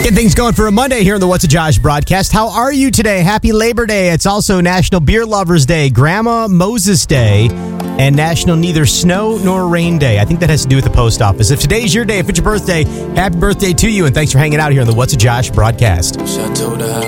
Getting things going for a Monday here on the What's a Josh broadcast. How are you today? Happy Labor Day. It's also National Beer Lovers Day, Grandma Moses Day, and National Neither Snow Nor Rain Day. I think that has to do with the post office. If today's your day, if it's your birthday, happy birthday to you, and thanks for hanging out here on the What's a Josh broadcast.